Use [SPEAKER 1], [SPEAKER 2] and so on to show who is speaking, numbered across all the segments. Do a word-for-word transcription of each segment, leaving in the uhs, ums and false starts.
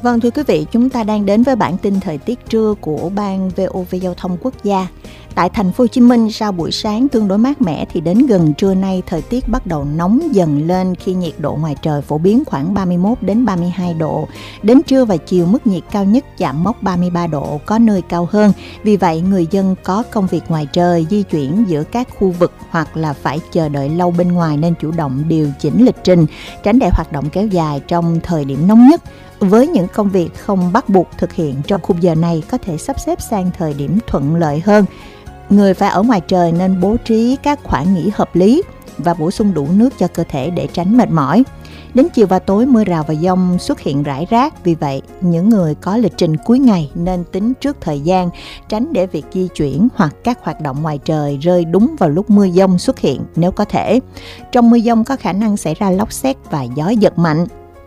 [SPEAKER 1] Vâng, thưa quý vị, chúng ta đang đến với bản tin thời tiết trưa của Ban vê o vê Giao thông Quốc gia. Tại thành phố Hồ Chí Minh, sau buổi sáng tương đối mát mẻ thì đến gần trưa nay thời tiết bắt đầu nóng dần lên khi nhiệt độ ngoài trời phổ biến khoảng ba mươi mốt đến ba mươi hai độ. Đến trưa và chiều mức nhiệt cao nhất chạm mốc ba mươi ba độ, có nơi cao hơn. Vì vậy, người dân có công việc ngoài trời, di chuyển giữa các khu vực hoặc là phải chờ đợi lâu bên ngoài nên chủ động điều chỉnh lịch trình, tránh để hoạt động kéo dài trong thời điểm nóng nhất. Với những công việc không bắt buộc thực hiện trong khung giờ này có thể sắp xếp sang thời điểm thuận lợi hơn. Người phải ở ngoài trời nên bố trí các khoảng nghỉ hợp lý và bổ sung đủ nước cho cơ thể để tránh mệt mỏi. Đến chiều và tối mưa rào và dông xuất hiện rải rác, vì vậy những người có lịch trình cuối ngày nên tính trước thời gian, tránh để việc di chuyển hoặc các hoạt động ngoài trời rơi đúng vào lúc mưa dông xuất hiện nếu có thể. Trong mưa dông có khả năng xảy ra lốc sét và gió giật mạnh.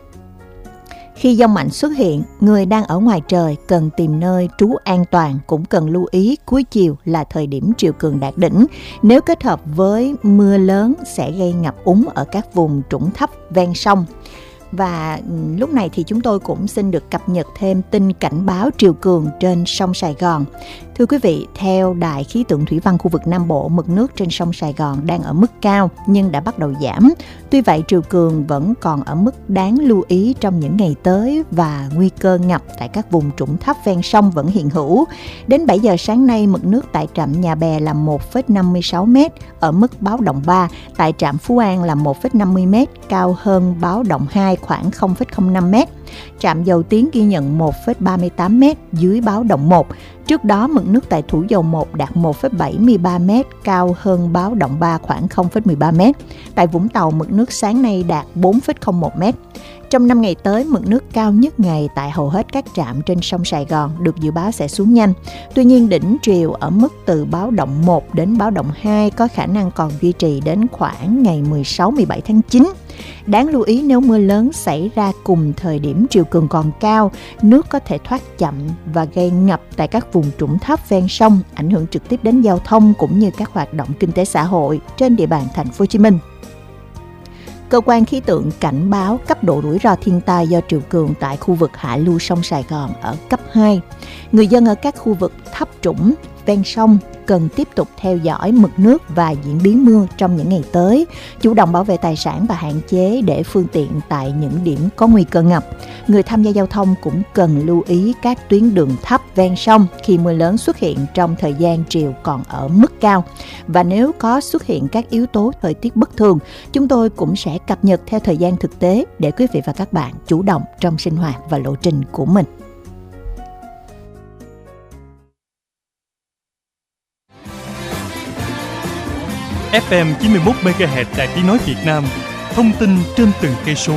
[SPEAKER 1] Khi dông mạnh xuất hiện, người đang ở ngoài trời cần tìm nơi trú an toàn, cũng cần lưu ý cuối chiều là thời điểm triều cường đạt đỉnh. Nếu kết hợp với mưa lớn sẽ gây ngập úng ở các vùng trũng thấp ven sông. Và lúc này thì chúng tôi cũng xin được cập nhật thêm tin cảnh báo triều cường trên sông Sài Gòn. Thưa quý vị, theo Đài khí tượng thủy văn khu vực Nam Bộ, mực nước trên sông Sài Gòn đang ở mức cao nhưng đã bắt đầu giảm. Tuy vậy, triều cường vẫn còn ở mức đáng lưu ý trong những ngày tới và nguy cơ ngập tại các vùng trũng thấp ven sông vẫn hiện hữu. Đến bảy giờ sáng nay, mực nước tại trạm Nhà Bè là một phẩy năm mươi sáu mét, ở mức báo động ba, tại trạm Phú An là một phẩy năm mươi mét, cao hơn báo động hai khoảng không phẩy không năm mét. Trạm Dầu Tiến ghi nhận một phẩy ba mươi tám mét, dưới báo động một. Trước đó, mực nước tại Thủ Dầu Một đạt một phẩy bảy mươi ba mét, cao hơn báo động ba khoảng không phẩy mười ba mét. Tại Vũng Tàu, mực nước sáng nay đạt bốn phẩy không một mét. Trong năm ngày tới, mực nước cao nhất ngày tại hầu hết các trạm trên sông Sài Gòn được dự báo sẽ xuống nhanh. Tuy nhiên, đỉnh triều ở mức từ báo động một đến báo động hai có khả năng còn duy trì đến khoảng ngày mười sáu mười bảy tháng chín. Đáng lưu ý, nếu mưa lớn xảy ra cùng thời điểm triều cường còn cao, nước có thể thoát chậm và gây ngập tại các vùng trũng thấp ven sông, ảnh hưởng trực tiếp đến giao thông cũng như các hoạt động kinh tế xã hội trên địa bàn thành phố Hồ Chí Minh. Cơ quan khí tượng cảnh báo cấp độ rủi ro thiên tai do triều cường tại khu vực hạ lưu sông Sài Gòn ở cấp hai. Người dân ở các khu vực thấp trũng ven sông cần tiếp tục theo dõi mực nước và diễn biến mưa trong những ngày tới, chủ động bảo vệ tài sản và hạn chế để phương tiện tại những điểm có nguy cơ ngập. Người tham gia giao thông cũng cần lưu ý các tuyến đường thấp ven sông khi mưa lớn xuất hiện trong thời gian triều còn ở mức cao. Và nếu có xuất hiện các yếu tố thời tiết bất thường, chúng tôi cũng sẽ cập nhật theo thời gian thực tế để quý vị và các bạn chủ động trong sinh hoạt và lộ trình của mình.
[SPEAKER 2] ép em chín mươi mốt mê ga héc Đài Tiếng nói Việt Nam, thông tin trên từng cây số.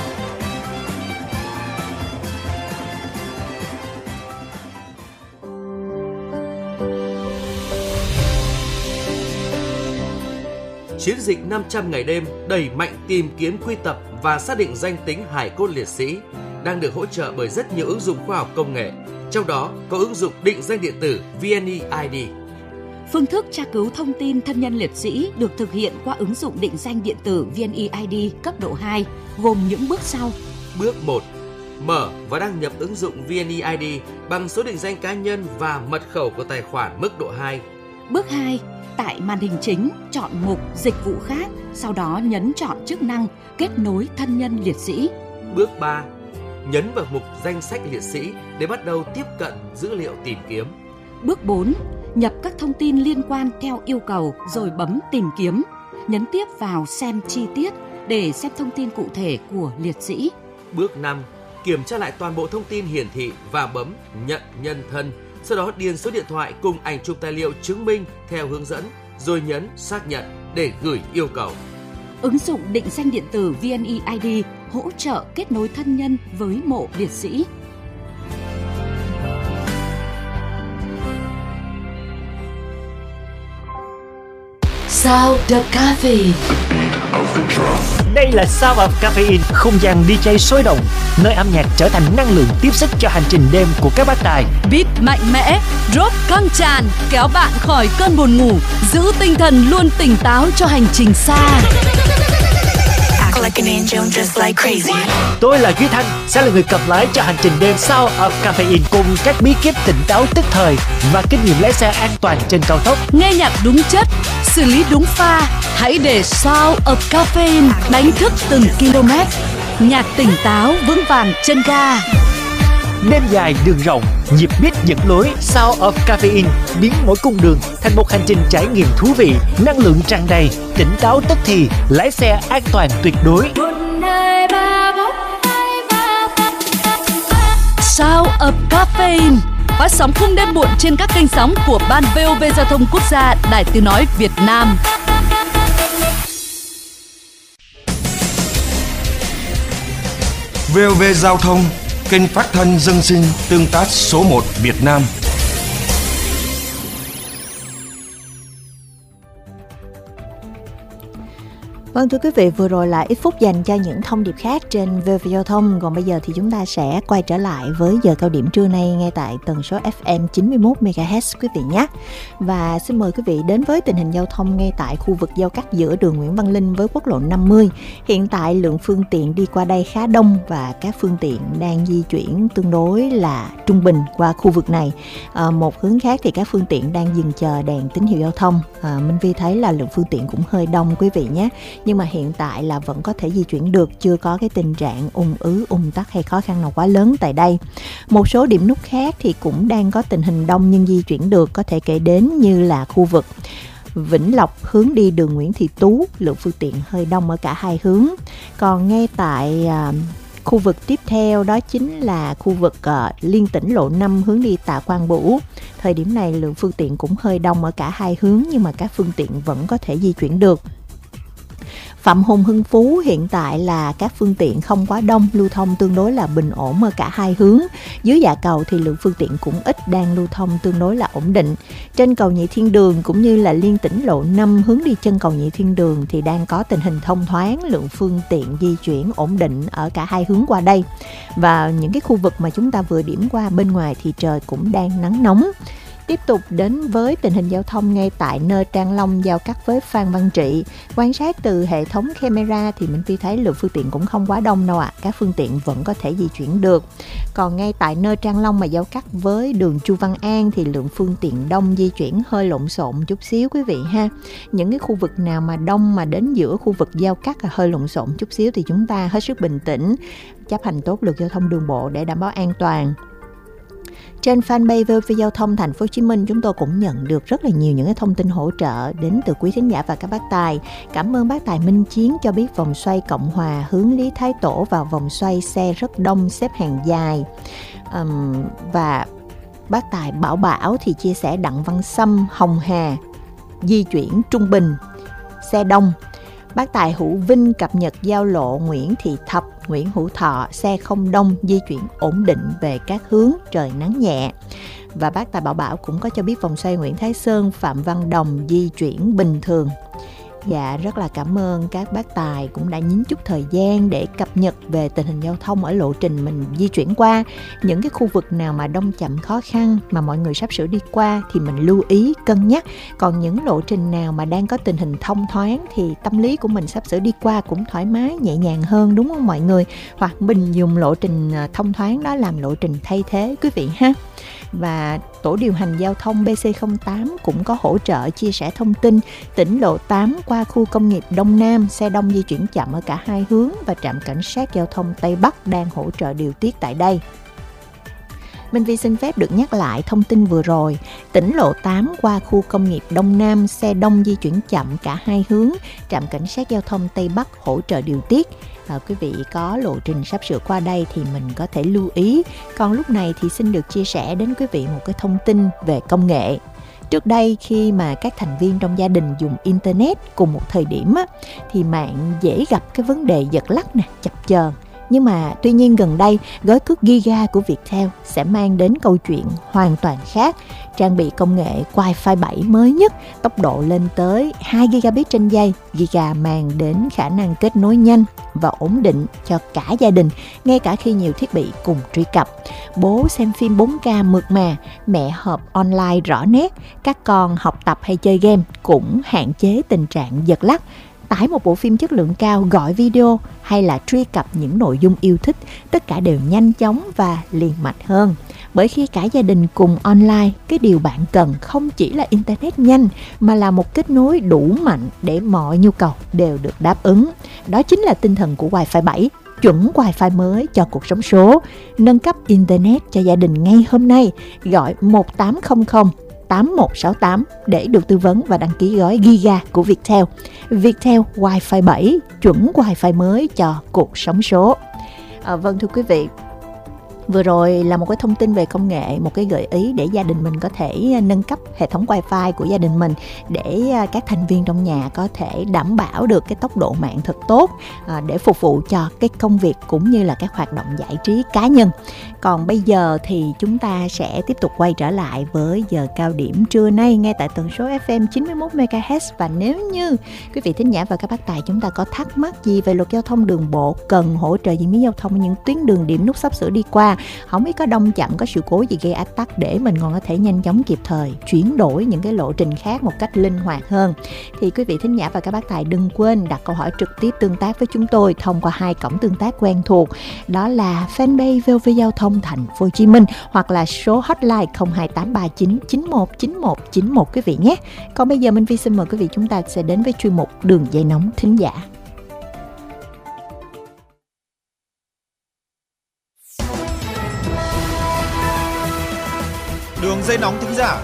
[SPEAKER 3] Chiến dịch năm trăm ngày đêm đẩy mạnh tìm kiếm, quy tập và xác định danh tính hài cốt liệt sĩ đang được hỗ trợ bởi rất nhiều ứng dụng khoa học công nghệ, trong đó có ứng dụng định danh điện tử vê en e i đê.
[SPEAKER 4] Phương thức tra cứu thông tin thân nhân liệt sĩ được thực hiện qua ứng dụng định danh điện tử vê en e i đê cấp độ hai, gồm những bước sau.
[SPEAKER 3] Bước một. Mở và đăng nhập ứng dụng vê en e i đê bằng số định danh cá nhân và mật khẩu của tài khoản mức độ hai.
[SPEAKER 4] Bước hai. Tại màn hình chính, chọn mục Dịch vụ khác, sau đó nhấn chọn chức năng Kết nối thân nhân liệt sĩ.
[SPEAKER 3] Bước ba. Nhấn vào mục Danh sách liệt sĩ để bắt đầu tiếp cận dữ liệu tìm kiếm.
[SPEAKER 4] Bước bốn. Nhập các thông tin liên quan theo yêu cầu rồi bấm tìm kiếm. Nhấn tiếp vào xem chi tiết để xem thông tin cụ thể của liệt sĩ.
[SPEAKER 3] Bước năm. Kiểm tra lại toàn bộ thông tin hiển thị và bấm nhận nhân thân. Sau đó điền số điện thoại cùng ảnh chụp tài liệu chứng minh theo hướng dẫn rồi nhấn xác nhận để gửi yêu cầu.
[SPEAKER 4] Ứng dụng định danh điện tử vê en e i đê hỗ trợ kết nối thân nhân với mộ liệt sĩ.
[SPEAKER 5] Sound of Caffeine.
[SPEAKER 6] Đây là Sound of Caffeine, không gian đi jay sôi động, nơi âm nhạc trở thành năng lượng tiếp sức cho hành trình đêm của các bác tài.
[SPEAKER 7] Beat mạnh mẽ, drop căng tràn, kéo bạn khỏi cơn buồn ngủ, giữ tinh thần luôn tỉnh táo cho hành trình xa.
[SPEAKER 8] like an angel, just like crazy.
[SPEAKER 6] Tôi là Duy Thanh, sẽ là người cầm lái cho hành trình đêm Sound of Caffeine cùng các bí kíp tỉnh táo tức thời và kinh nghiệm lái xe an toàn trên cao tốc.
[SPEAKER 7] Nghe nhạc đúng chất, xử lý đúng pha. Hãy để Sound of Caffeine đánh thức từng km. Nhạc tỉnh táo vững vàng chân ga.
[SPEAKER 6] Đêm dài đường rộng, nhịp beat dẫn lối. Sound of Caffeine biến mỗi cung đường thành một hành trình trải nghiệm thú vị, năng lượng tràn đầy, tỉnh táo tức thì, lái xe an toàn tuyệt đối.
[SPEAKER 7] Sound of Caffeine phát sóng khung đêm muộn trên các kênh sóng của Ban vê o vê Giao thông Quốc gia, Đài Tiếng nói Việt Nam.
[SPEAKER 9] vê o vê Giao thông, kênh phát thanh dân sinh tương tác số một Việt Nam.
[SPEAKER 1] Vâng, thưa quý vị, vừa rồi là ít phút dành cho những thông điệp khác trên vê o vê Giao thông. Còn bây giờ thì chúng ta sẽ quay trở lại với giờ cao điểm trưa nay ngay tại tần số ép em chín mươi mốt mê ga héc quý vị nhé. Và xin mời quý vị đến với tình hình giao thông ngay tại khu vực giao cắt giữa đường Nguyễn Văn Linh với quốc lộ năm mươi. Hiện tại lượng phương tiện đi qua đây khá đông và các phương tiện đang di chuyển tương đối là trung bình qua khu vực này. À, một hướng khác thì các phương tiện đang dừng chờ đèn tín hiệu giao thông. À, Minh Vi thấy là lượng phương tiện cũng hơi đông quý vị nhé. Nhưng mà hiện tại là vẫn có thể di chuyển được, chưa có cái tình trạng ùn ứ, ùn tắc hay khó khăn nào quá lớn tại đây. Một số điểm nút khác thì cũng đang có tình hình đông nhưng di chuyển được, có thể kể đến như là khu vực Vĩnh Lộc hướng đi đường Nguyễn Thị Tú, lượng phương tiện hơi đông ở cả hai hướng. Còn ngay tại à, khu vực tiếp theo đó chính là khu vực uh, liên tỉnh lộ năm hướng đi Tạ Quang Bửu. Thời điểm này lượng phương tiện cũng hơi đông ở cả hai hướng nhưng mà các phương tiện vẫn có thể di chuyển được. Phạm Hùng Hưng Phú hiện tại là các phương tiện không quá đông, lưu thông tương đối là bình ổn ở cả hai hướng. Dưới dạ cầu thì lượng phương tiện cũng ít, đang lưu thông tương đối là ổn định. Trên cầu Nhị Thiên Đường cũng như là liên tỉnh lộ năm hướng đi chân cầu Nhị Thiên Đường thì đang có tình hình thông thoáng, lượng phương tiện di chuyển ổn định ở cả hai hướng qua đây. Và những cái khu vực mà chúng ta vừa điểm qua bên ngoài thì trời cũng đang nắng nóng. Tiếp tục đến với tình hình giao thông ngay tại nơi Trang Long giao cắt với Phan Văn Trị. Quan sát từ hệ thống camera thì mình thấy lượng phương tiện cũng không quá đông đâu ạ. À. Các phương tiện vẫn có thể di chuyển được. Còn ngay tại nơi Trang Long mà giao cắt với đường Chu Văn An thì lượng phương tiện đông di chuyển hơi lộn xộn chút xíu quý vị ha. Những cái khu vực nào mà đông mà đến giữa khu vực giao cắt là hơi lộn xộn chút xíu thì chúng ta hết sức bình tĩnh, chấp hành tốt luật giao thông đường bộ để đảm bảo an toàn. Trên fanpage vê o vê Giao thông Thành phố Hồ Chí Minh, chúng tôi cũng nhận được rất là nhiều những cái thông tin hỗ trợ đến từ quý thính giả và các bác tài. Cảm ơn bác tài Minh Chiến cho biết vòng xoay Cộng Hòa hướng Lý Thái Tổ vào vòng xoay xe rất đông, xếp hàng dài. Um, và bác tài Bảo Bảo thì chia sẻ Đặng Văn Sâm, Hồng Hà di chuyển trung bình, xe đông. Bác tài Hữu Vinh cập nhật giao lộ Nguyễn Thị Thập, Nguyễn Hữu Thọ, xe không đông, di chuyển ổn định về các hướng, trời nắng nhẹ. Và bác tài Bảo Bảo cũng có cho biết vòng xoay Nguyễn Thái Sơn, Phạm Văn Đồng di chuyển bình thường. Dạ, rất là cảm ơn các bác tài cũng đã nhín chút thời gian để cập nhật về tình hình giao thông ở lộ trình mình di chuyển qua. Những cái khu vực nào mà đông chậm khó khăn mà mọi người sắp sửa đi qua thì mình lưu ý, cân nhắc. Còn những lộ trình nào mà đang có tình hình thông thoáng thì tâm lý của mình sắp sửa đi qua cũng thoải mái, nhẹ nhàng hơn, đúng không mọi người? Hoặc mình dùng lộ trình thông thoáng đó làm lộ trình thay thế quý vị ha. Và tổ điều hành giao thông bê xê không tám cũng có hỗ trợ chia sẻ thông tin tỉnh lộ tám qua khu công nghiệp Đông Nam, xe đông di chuyển chậm ở cả hai hướng và trạm cảnh sát giao thông Tây Bắc đang hỗ trợ điều tiết tại đây. Minh Vi xin phép được nhắc lại thông tin vừa rồi. Tỉnh lộ tám qua khu công nghiệp Đông Nam, xe đông di chuyển chậm cả hai hướng, trạm cảnh sát giao thông Tây Bắc hỗ trợ điều tiết. À, quý vị có lộ trình sắp sửa qua đây thì mình có thể lưu ý. Còn lúc này thì xin được chia sẻ đến quý vị một cái thông tin về công nghệ. Trước đây khi mà các thành viên trong gia đình dùng Internet cùng một thời điểm á, thì mạng dễ gặp cái vấn đề giật lắc nè, chập chờn. Nhưng mà tuy nhiên gần đây, gói cước Giga của Viettel sẽ mang đến câu chuyện hoàn toàn khác. Trang bị công nghệ Wi-Fi bảy mới nhất, tốc độ lên tới hai gi ga bit trên giây. Giga mang đến khả năng kết nối nhanh và ổn định cho cả gia đình, ngay cả khi nhiều thiết bị cùng truy cập. Bố xem phim bốn K mượt mà, mẹ họp online rõ nét, các con học tập hay chơi game cũng hạn chế tình trạng giật lắc. tải một bộ phim chất lượng cao, gọi video hay là truy cập những nội dung yêu thích, tất cả đều nhanh chóng và liền mạch hơn. Bởi khi cả gia đình cùng online, cái điều bạn cần không chỉ là internet nhanh mà là một kết nối đủ mạnh để mọi nhu cầu đều được đáp ứng. Đó chính là tinh thần của Wi-Fi bảy, chuẩn Wi-Fi mới cho cuộc sống số. Nâng cấp internet cho gia đình ngay hôm nay, gọi một tám không không tám một sáu tám để được tư vấn và đăng ký gói Giga của Viettel. Viettel Wi-Fi bảy, chuẩn Wi-Fi mới cho cuộc sống số. À, vâng thưa quý vị, vừa rồi là một cái thông tin về công nghệ, một cái gợi ý để gia đình mình có thể nâng cấp hệ thống Wi-Fi của gia đình mình để các thành viên trong nhà có thể đảm bảo được cái tốc độ mạng thật tốt để phục vụ cho cái công việc cũng như là các hoạt động giải trí cá nhân. Còn bây giờ thì chúng ta sẽ tiếp tục quay trở lại với giờ cao điểm trưa nay ngay tại tần số ép em chín mươi mốt mê ga héc. Và nếu như quý vị thính giả và các bác tài chúng ta có thắc mắc gì về luật giao thông đường bộ, cần hỗ trợ diễn biến giao thông những tuyến đường điểm nút sắp sửa đi qua, không biết có đông chậm, có sự cố gì gây ách tắc để mình còn có thể nhanh chóng kịp thời chuyển đổi những cái lộ trình khác một cách linh hoạt hơn, thì quý vị thính giả và các bác tài đừng quên đặt câu hỏi trực tiếp tương tác với chúng tôi thông qua hai cổng tương tác quen thuộc, đó là fanpage vê o vê Giao thông Thành phố Hồ Chí Minh hoặc là số hotline không hai tám ba chín chín một chín một chín một quý vị nhé. Còn bây giờ Minh Vi xin mời quý vị chúng ta sẽ đến với chuyên mục Đường dây nóng thính giả.
[SPEAKER 10] Đường dây nóng thính giả.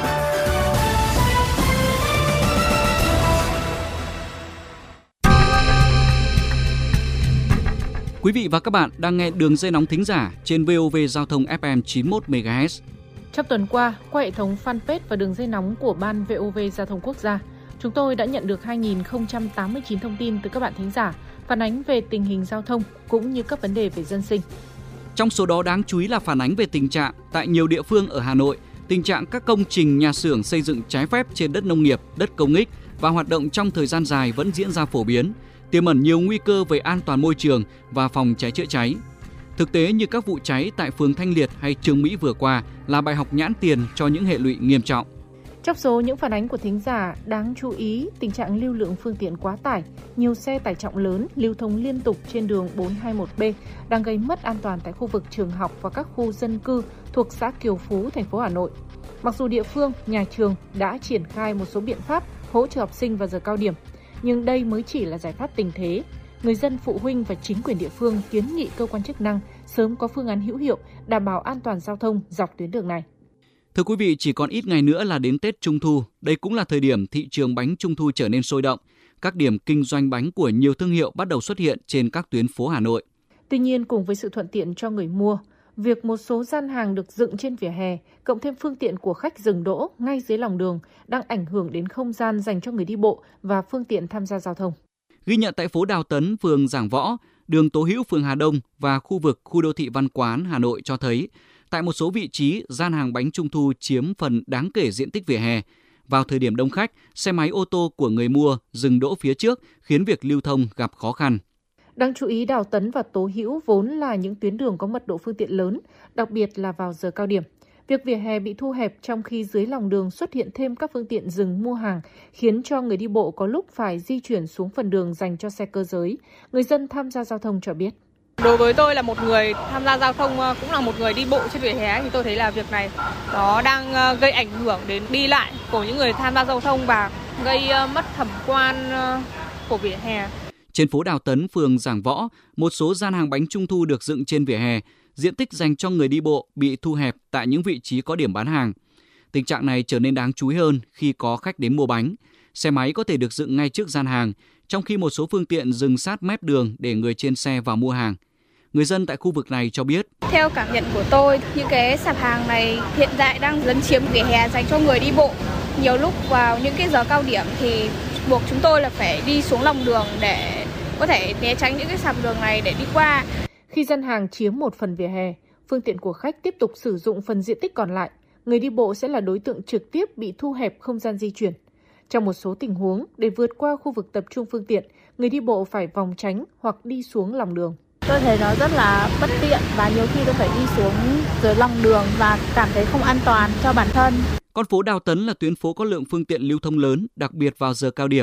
[SPEAKER 11] Quý vị và các bạn đang nghe Đường dây nóng thính giả trên vê o vê Giao thông ép em chín mươi mốt mê ga héc.
[SPEAKER 12] Trong tuần qua, qua hệ thống fanpage và đường dây nóng của Ban vê o vê Giao thông Quốc gia, chúng tôi đã nhận được hai nghìn không trăm tám mươi chín thông tin từ các bạn thính giả phản ánh về tình hình giao thông cũng như các vấn đề về dân sinh.
[SPEAKER 11] Trong số đó đáng chú ý là phản ánh về tình trạng tại nhiều địa phương ở Hà Nội, tình trạng các công trình nhà xưởng xây dựng trái phép trên đất nông nghiệp, đất công ích và hoạt động trong thời gian dài vẫn diễn ra phổ biến, tiềm ẩn nhiều nguy cơ về an toàn môi trường và phòng cháy chữa cháy. Thực tế như các vụ cháy tại phường Thanh Liệt hay Trường Mỹ vừa qua là bài học nhãn tiền cho những hệ lụy nghiêm trọng.
[SPEAKER 12] Trong số những phản ánh của thính giả đáng chú ý, tình trạng lưu lượng phương tiện quá tải, nhiều xe tải trọng lớn lưu thông liên tục trên đường bốn hai mốt B đang gây mất an toàn tại khu vực trường học và các khu dân cư thuộc xã Kiều Phú, thành phố Hà Nội. Mặc dù địa phương, nhà trường đã triển khai một số biện pháp hỗ trợ học sinh vào giờ cao điểm, nhưng đây mới chỉ là giải pháp tình thế. Người dân, phụ huynh và chính quyền địa phương kiến nghị cơ quan chức năng sớm có phương án hữu hiệu đảm bảo an toàn giao thông dọc tuyến đường này.
[SPEAKER 11] Thưa quý vị, chỉ còn ít ngày nữa là đến Tết Trung thu. Đây cũng là thời điểm thị trường bánh Trung thu trở nên sôi động. Các điểm kinh doanh bánh của nhiều thương hiệu bắt đầu xuất hiện trên các tuyến phố Hà Nội.
[SPEAKER 12] Tuy nhiên, cùng với sự thuận tiện cho người mua, việc một số gian hàng được dựng trên vỉa hè, cộng thêm phương tiện của khách dừng đỗ ngay dưới lòng đường đang ảnh hưởng đến không gian dành cho người đi bộ và phương tiện tham gia giao thông.
[SPEAKER 11] Ghi nhận tại phố Đào Tấn, phường Giảng Võ, đường Tố Hữu, phường Hà Đông và khu vực khu đô thị Văn Quán, Hà Nội cho thấy, tại một số vị trí, gian hàng bánh Trung thu chiếm phần đáng kể diện tích vỉa hè. Vào thời điểm đông khách, xe máy ô tô của người mua dừng đỗ phía trước khiến việc lưu thông gặp khó khăn.
[SPEAKER 12] Đáng chú ý, Đào Tấn và Tố Hữu vốn là những tuyến đường có mật độ phương tiện lớn, đặc biệt là vào giờ cao điểm. Việc vỉa hè bị thu hẹp trong khi dưới lòng đường xuất hiện thêm các phương tiện dừng mua hàng khiến cho người đi bộ có lúc phải di chuyển xuống phần đường dành cho xe cơ giới. Người dân tham gia giao thông cho biết.
[SPEAKER 13] Đối với tôi là một người tham gia giao thông, cũng là một người đi bộ trên vỉa hè, thì tôi thấy là việc này nó đang gây ảnh hưởng đến đi lại của những người tham gia giao thông và gây mất thẩm quan của vỉa hè.
[SPEAKER 11] Trên phố Đào Tấn, phường Giảng Võ, một số gian hàng bánh Trung thu được dựng trên vỉa hè, diện tích dành cho người đi bộ bị thu hẹp tại những vị trí có điểm bán hàng. Tình trạng này trở nên đáng chú ý hơn khi có khách đến mua bánh. Xe máy có thể được dựng ngay trước gian hàng, trong khi một số phương tiện dừng sát mép đường để người trên xe vào mua hàng. Người dân tại khu vực này cho biết.
[SPEAKER 14] Theo cảm nhận của tôi, những cái sạp hàng này hiện tại đang lấn chiếm vỉa hè dành cho người đi bộ. Nhiều lúc vào những cái giờ cao điểm thì buộc chúng tôi là phải đi xuống lòng đường để có thể né tránh những cái sạp đường này để đi qua.
[SPEAKER 12] Khi gian hàng chiếm một phần vỉa hè, phương tiện của khách tiếp tục sử dụng phần diện tích còn lại, người đi bộ sẽ là đối tượng trực tiếp bị thu hẹp không gian di chuyển. Trong một số tình huống, để vượt qua khu vực tập trung phương tiện, người đi bộ phải vòng tránh hoặc đi xuống lòng đường.
[SPEAKER 15] Tôi thấy nó rất là bất tiện và nhiều khi tôi phải đi xuống dưới lòng đường và cảm thấy không an toàn cho bản thân.
[SPEAKER 11] Con phố Đào Tấn là tuyến phố có lượng phương tiện lưu thông lớn, đặc biệt vào giờ cao điểm.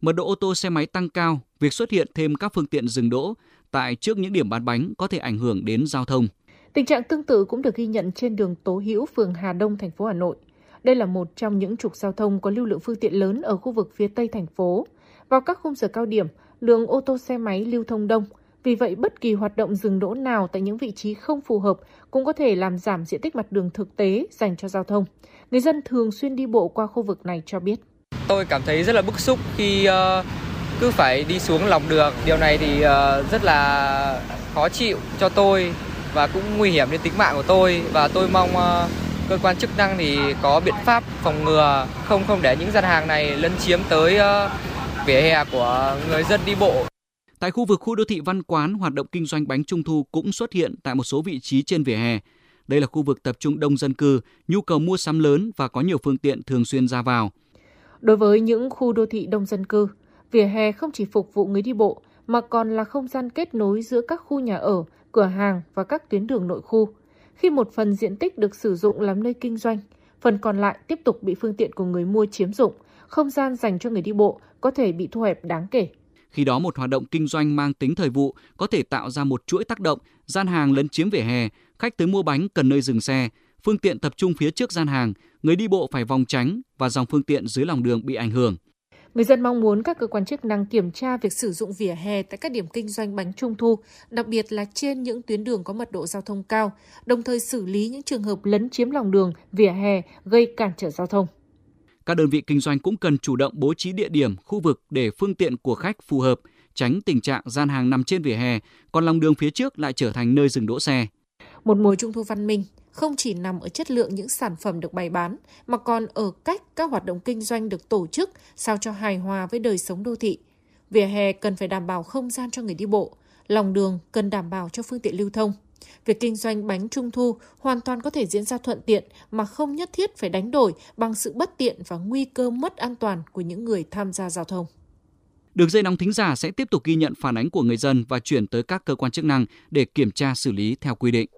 [SPEAKER 11] Mật độ ô tô xe máy tăng cao, việc xuất hiện thêm các phương tiện dừng đỗ tại trước những điểm bán bánh có thể ảnh hưởng đến giao thông.
[SPEAKER 12] Tình trạng tương tự cũng được ghi nhận trên đường Tố Hữu, phường Hà Đông, thành phố Hà Nội. Đây là một trong những trục giao thông có lưu lượng phương tiện lớn ở khu vực phía Tây thành phố. Vào các khung giờ cao điểm, lượng ô tô xe máy lưu thông đông. Vì vậy, bất kỳ hoạt động dừng đỗ nào tại những vị trí không phù hợp cũng có thể làm giảm diện tích mặt đường thực tế dành cho giao thông. Người dân thường xuyên đi bộ qua khu vực này cho biết.
[SPEAKER 10] Tôi cảm thấy rất là bức xúc khi uh, cứ phải đi xuống lòng đường. Điều này thì uh, rất là khó chịu cho tôi và cũng nguy hiểm đến tính mạng của tôi. Và tôi mong uh, cơ quan chức năng thì có biện pháp phòng ngừa, không không để những gian hàng này lấn chiếm tới uh, vỉa hè của người dân đi bộ.
[SPEAKER 11] Tại khu vực khu đô thị Văn Quán, hoạt động kinh doanh bánh trung thu cũng xuất hiện tại một số vị trí trên vỉa hè. Đây là khu vực tập trung đông dân cư, nhu cầu mua sắm lớn và có nhiều phương tiện thường xuyên ra vào.
[SPEAKER 12] Đối với những khu đô thị đông dân cư, vỉa hè không chỉ phục vụ người đi bộ mà còn là không gian kết nối giữa các khu nhà ở, cửa hàng và các tuyến đường nội khu. Khi một phần diện tích được sử dụng làm nơi kinh doanh, phần còn lại tiếp tục bị phương tiện của người mua chiếm dụng, không gian dành cho người đi bộ có thể bị thu hẹp đáng kể.
[SPEAKER 11] Khi đó một hoạt động kinh doanh mang tính thời vụ có thể tạo ra một chuỗi tác động, gian hàng lấn chiếm vỉa hè, khách tới mua bánh cần nơi dừng xe, phương tiện tập trung phía trước gian hàng, người đi bộ phải vòng tránh và dòng phương tiện dưới lòng đường bị ảnh hưởng.
[SPEAKER 12] Người dân mong muốn các cơ quan chức năng kiểm tra việc sử dụng vỉa hè tại các điểm kinh doanh bánh trung thu, đặc biệt là trên những tuyến đường có mật độ giao thông cao, đồng thời xử lý những trường hợp lấn chiếm lòng đường, vỉa hè gây cản trở giao thông.
[SPEAKER 11] Các đơn vị kinh doanh cũng cần chủ động bố trí địa điểm, khu vực để phương tiện của khách phù hợp, tránh tình trạng gian hàng nằm trên vỉa hè, còn lòng đường phía trước lại trở thành nơi dừng đỗ xe.
[SPEAKER 12] Một mùa trung thu văn minh không chỉ nằm ở chất lượng những sản phẩm được bày bán, mà còn ở cách các hoạt động kinh doanh được tổ chức sao cho hài hòa với đời sống đô thị. Vỉa hè cần phải đảm bảo không gian cho người đi bộ, lòng đường cần đảm bảo cho phương tiện lưu thông. Việc kinh doanh bánh trung thu hoàn toàn có thể diễn ra thuận tiện mà không nhất thiết phải đánh đổi bằng sự bất tiện và nguy cơ mất an toàn của những người tham gia giao thông.
[SPEAKER 11] Đường dây nóng thính giả sẽ tiếp tục ghi nhận phản ánh của người dân và chuyển tới các cơ quan chức năng để kiểm tra xử lý theo quy định.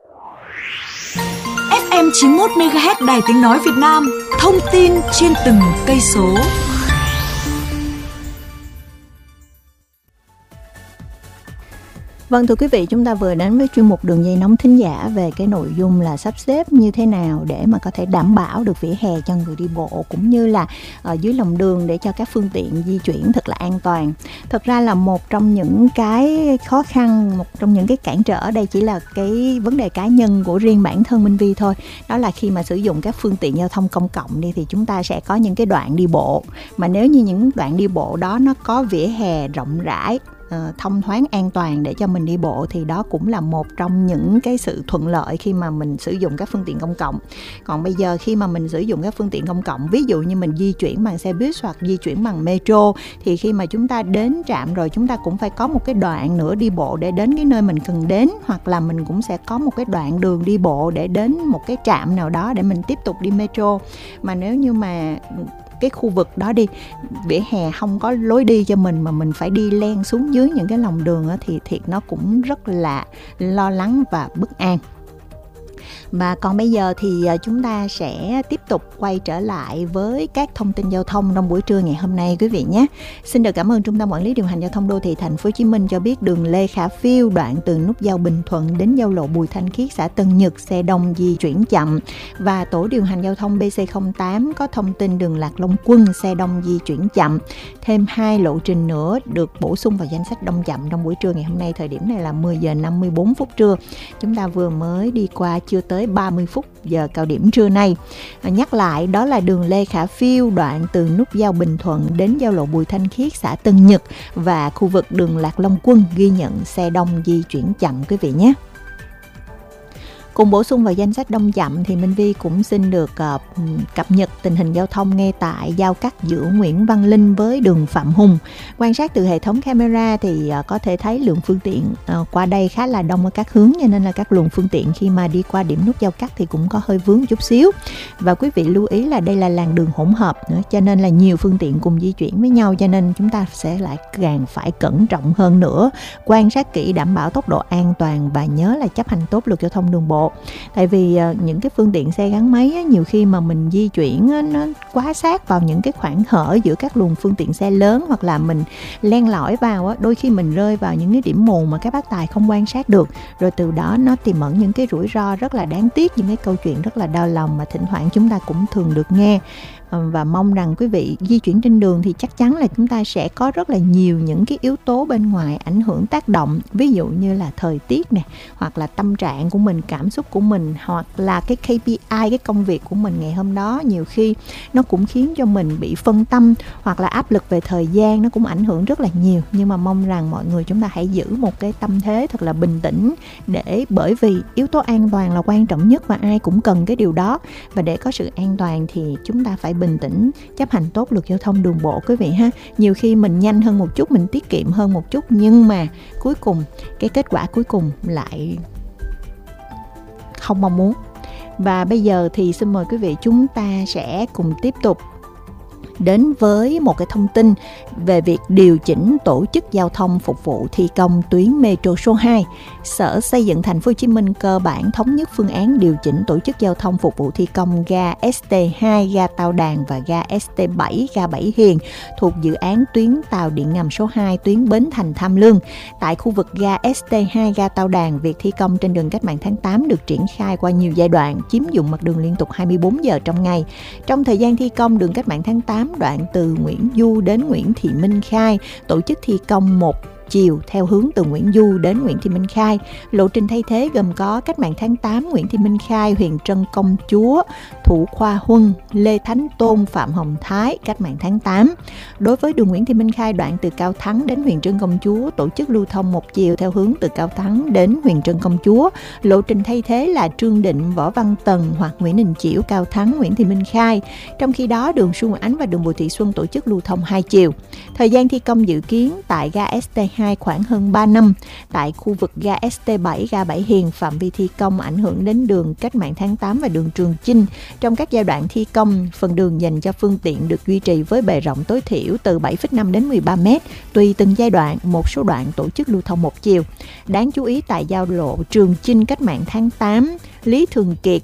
[SPEAKER 7] ép em chín mươi mốt mê ga héc Đài Tiếng Nói Việt Nam, thông tin trên từng cây số.
[SPEAKER 1] Vâng, thưa quý vị, chúng ta vừa đến với chuyên mục Đường dây nóng thính giả về cái nội dung là sắp xếp như thế nào để mà có thể đảm bảo được vỉa hè cho người đi bộ, cũng như là ở dưới lòng đường để cho các phương tiện di chuyển thật là an toàn. Thật ra là một trong những cái khó khăn, một trong những cái cản trở, đây chỉ là cái vấn đề cá nhân của riêng bản thân Minh Vi thôi. Đó là khi mà sử dụng các phương tiện giao thông công cộng đi thì chúng ta sẽ có những cái đoạn đi bộ. Mà nếu như những đoạn đi bộ đó nó có vỉa hè rộng rãi, thông thoáng an toàn để cho mình đi bộ thì đó cũng là một trong những cái sự thuận lợi khi mà mình sử dụng các phương tiện công cộng. Còn bây giờ khi mà mình sử dụng các phương tiện công cộng, ví dụ như mình di chuyển bằng xe buýt hoặc di chuyển bằng metro, thì khi mà chúng ta đến trạm rồi chúng ta cũng phải có một cái đoạn nữa đi bộ để đến cái nơi mình cần đến, hoặc là mình cũng sẽ có một cái đoạn đường đi bộ để đến một cái trạm nào đó để mình tiếp tục đi metro. Mà nếu như mà cái khu vực đó đi, vỉa hè không có lối đi cho mình mà mình phải đi len xuống dưới những cái lòng đường đó, thì thiệt nó cũng rất là lo lắng và bất an. Và còn bây giờ thì chúng ta sẽ tiếp tục quay trở lại với các thông tin giao thông trong buổi trưa ngày hôm nay quý vị nhé. Xin được cảm ơn Trung tâm Quản lý Điều hành Giao thông Đô thị Thành phố Hồ Chí Minh cho biết đường Lê Khả Phiêu đoạn từ nút giao Bình Thuận đến giao lộ Bùi Thanh Khiết, xã Tân Nhật xe đông di chuyển chậm. Và tổ điều hành giao thông bê xê không tám có thông tin đường Lạc Long Quân xe đông di chuyển chậm. Thêm hai lộ trình nữa được bổ sung vào danh sách đông chậm trong buổi trưa ngày hôm nay. Thời điểm này là mười giờ năm mươi bốn phút trưa. Chúng ta vừa mới đi qua chưa tới ba mươi phút giờ cao điểm trưa nay. Nhắc lại, đó là đường Lê Khả Phiêu đoạn từ nút giao Bình Thuận đến giao lộ Bùi Thanh Khiết, xã Tân Nhật và khu vực đường Lạc Long Quân ghi nhận xe đông di chuyển chậm quý vị nhé. Cùng bổ sung vào danh sách đông chậm thì Minh Vi cũng xin được uh, cập nhật tình hình giao thông ngay tại giao cắt giữa Nguyễn Văn Linh với đường Phạm Hùng. Quan sát từ hệ thống camera thì uh, có thể thấy lượng phương tiện uh, qua đây khá là đông ở các hướng, cho nên là các luồng phương tiện khi mà đi qua điểm nút giao cắt thì cũng có hơi vướng chút xíu. Và quý vị lưu ý là đây là làn đường hỗn hợp nữa, cho nên là nhiều phương tiện cùng di chuyển với nhau, cho nên chúng ta sẽ lại càng phải cẩn trọng hơn nữa, quan sát kỹ đảm bảo tốc độ an toàn và nhớ là chấp hành tốt luật giao thông đường bộ. bộ. Tại vì uh, những cái phương tiện xe gắn máy á, nhiều khi mà mình di chuyển á, nó quá sát vào những cái khoảng hở giữa các luồng phương tiện xe lớn, hoặc là mình len lỏi vào á, đôi khi mình rơi vào những cái điểm mù mà các bác tài không quan sát được, rồi từ đó nó tiềm ẩn những cái rủi ro rất là đáng tiếc, những cái câu chuyện rất là đau lòng mà thỉnh thoảng chúng ta cũng thường được nghe. Và mong rằng quý vị di chuyển trên đường thì chắc chắn là chúng ta sẽ có rất là nhiều những cái yếu tố bên ngoài ảnh hưởng tác động, ví dụ như là thời tiết nè, hoặc là tâm trạng của mình, cảm xúc của mình, hoặc là cái K P I, cái công việc của mình ngày hôm đó, nhiều khi nó cũng khiến cho mình bị phân tâm, hoặc là áp lực về thời gian nó cũng ảnh hưởng rất là nhiều. Nhưng mà mong rằng mọi người chúng ta hãy giữ một cái tâm thế thật là bình tĩnh, để bởi vì yếu tố an toàn là quan trọng nhất và ai cũng cần cái điều đó. Và để có sự an toàn thì chúng ta phải bình tĩnh, chấp hành tốt luật giao thông đường bộ quý vị ha. Nhiều khi mình nhanh hơn một chút, mình tiết kiệm hơn một chút, nhưng mà cuối cùng cái kết quả cuối cùng lại không mong muốn. Và bây giờ thì xin mời quý vị chúng ta sẽ cùng tiếp tục đến với một cái thông tin về việc điều chỉnh tổ chức giao thông phục vụ thi công tuyến Metro số hai. Sở Xây dựng Thành phố Hồ Chí Minh cơ bản thống nhất phương án điều chỉnh tổ chức giao thông phục vụ thi công ga S T hai, ga Tao Đàn và ga S T bảy, ga Bảy Hiền thuộc dự án tuyến tàu điện ngầm số hai tuyến Bến Thành Tham Lương. Tại khu vực ga S T hai, ga Tao Đàn, việc thi công trên đường Cách mạng tháng tám được triển khai qua nhiều giai đoạn, chiếm dụng mặt đường liên tục hai mươi bốn giờ trong ngày. Trong thời gian thi công đường Cách mạng tháng tám, đoạn từ Nguyễn Du đến Nguyễn Thị Minh Khai tổ chức thi công một chiều theo hướng từ Nguyễn Du đến Nguyễn Thị Minh Khai. Lộ trình thay thế gồm có Cách mạng tháng tám, Nguyễn Thị Minh Khai, Huyền Trân Công Chúa, Thủ Khoa Huân, Lê Thánh Tôn, Phạm Hồng Thái, Cách mạng tháng tám. Đối với đường Nguyễn Thị Minh Khai, đoạn từ Cao Thắng đến Huyền Trân Công Chúa tổ chức lưu thông một chiều theo hướng từ Cao Thắng đến Huyền Trân Công Chúa. Lộ trình thay thế là Trương Định, Võ Văn Tần hoặc Nguyễn Đình Chiểu, Cao Thắng, Nguyễn Thị Minh Khai. Trong khi đó, đường Xuân Ánh và đường Bùi Thị Xuân tổ chức lưu thông hai chiều. Thời gian thi công dự kiến tại ga S T hai khoảng hơn ba năm. Tại khu vực ga S T bảy, ga Bảy Hiền, phạm vi thi công ảnh hưởng đến đường Cách mạng tháng tám và đường Trường Chinh. Trong các giai đoạn thi công, phần đường dành cho phương tiện được duy trì với bề rộng tối thiểu từ bảy phẩy năm đến mười ba mét. Tùy từng giai đoạn, một số đoạn tổ chức lưu thông một chiều. Đáng chú ý tại giao lộ Trường Chinh, Cách mạng tháng tám, Lý Thường Kiệt,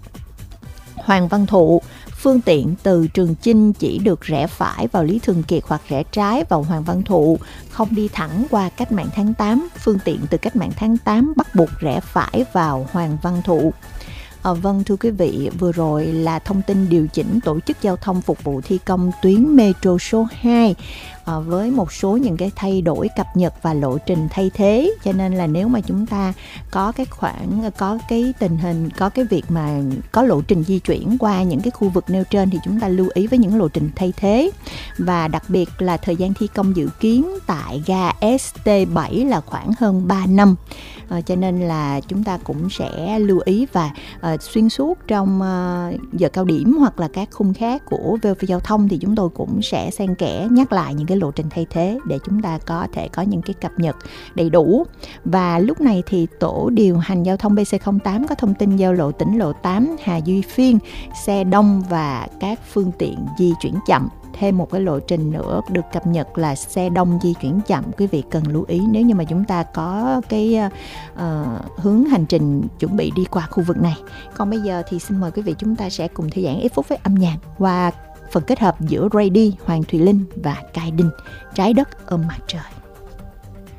[SPEAKER 1] Hoàng Văn Thụ, phương tiện từ Trường Chinh chỉ được rẽ phải vào Lý Thường Kiệt hoặc rẽ trái vào Hoàng Văn Thụ, không đi thẳng qua Cách mạng tháng tám. Phương tiện từ Cách mạng tháng tám bắt buộc rẽ phải vào Hoàng Văn Thụ. À, vâng thưa quý vị, vừa rồi là thông tin điều chỉnh tổ chức giao thông phục vụ thi công tuyến Metro số hai à, với một số những cái thay đổi cập nhật và lộ trình thay thế. Cho nên là nếu mà chúng ta có cái khoảng có cái tình hình có cái việc mà có lộ trình di chuyển qua những cái khu vực nêu trên thì chúng ta lưu ý với những lộ trình thay thế. Và đặc biệt là thời gian thi công dự kiến tại ga S T bảy là khoảng hơn ba năm. À, cho nên là chúng ta cũng sẽ lưu ý và à, xuyên suốt trong à, giờ cao điểm hoặc là các khung khác của vê o vê Giao thông thì chúng tôi cũng sẽ xen kẽ nhắc lại những cái lộ trình thay thế để chúng ta có thể có những cái cập nhật đầy đủ. Và lúc này thì tổ điều hành giao thông B C không tám có thông tin giao lộ tỉnh lộ tám Hà Duy Phiên, xe đông và các phương tiện di chuyển chậm. Thêm một cái lộ trình nữa được cập nhật là xe đông di chuyển chậm, quý vị cần lưu ý nếu như mà chúng ta có cái uh, hướng hành trình chuẩn bị đi qua khu vực này. Còn bây giờ thì xin mời quý vị chúng ta sẽ cùng thư giãn ít phút với âm nhạc qua phần kết hợp giữa Ray D, Hoàng Thùy Linh và Kai Đinh, Trái Đất Ôm Mặt Trời.